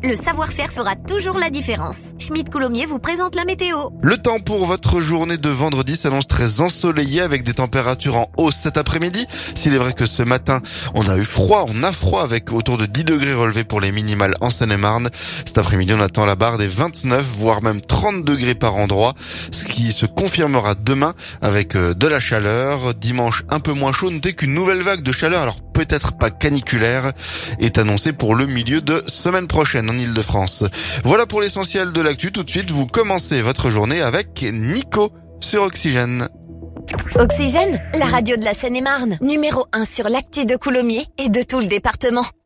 le savoir-faire fera toujours la différence. Schmidt Coulommiers vous présente la météo. Le temps pour votre journée de vendredi s'annonce très ensoleillé avec des températures en hausse cet après-midi. S'il est vrai que ce matin, on a froid avec autour de 10 degrés relevés pour les minimales en Seine-et-Marne. Cet après-midi, on attend la barre des 29, voire même 30 degrés par endroit, ce qui se confirmera demain avec de la chaleur. Dimanche, un peu moins chaud. Notez qu'une nouvelle vague de chaleur, alors peut-être pas caniculaire, est annoncée pour le milieu de semaine prochaine en Ile-de-France. Voilà pour l'essentiel de l'actu. Tout de suite, vous commencez votre journée avec Nico sur Oxygène. Oxygène, la radio de la Seine-et-Marne. Numéro 1 sur l'actu de Coulommiers et de tout le département.